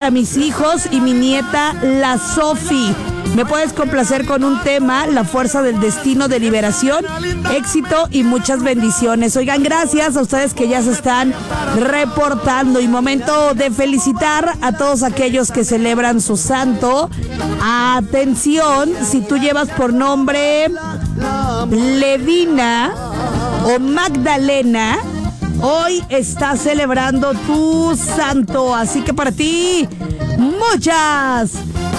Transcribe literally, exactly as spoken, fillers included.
para mis hijos y mi nieta, la Sofi. Me puedes complacer con un tema, La Fuerza del Destino de Liberación, éxito y muchas bendiciones. Oigan, gracias a ustedes que ya se están reportando y momento de felicitar a todos aquellos que celebran su santo. Atención, si tú llevas por nombre Levina o Magdalena, hoy estás celebrando tu santo, así que para ti, muchas